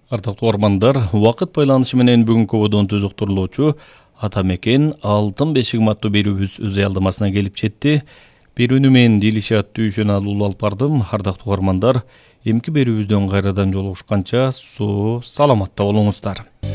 Ардактуу угармандар, убакыт байланышы менен бүгүнкү бодон түзүктүрүлүүчү Ата мекен Алтын бешигим аттуу берүүбүз өз аялдамасына келип жетти. Берүүнү мен Дилишат Түйшөн алуулу алып бардым. Ардактуу угармандар, эмки берүүбүздөн кайрадан жолугушканча саламатта болуңуздар.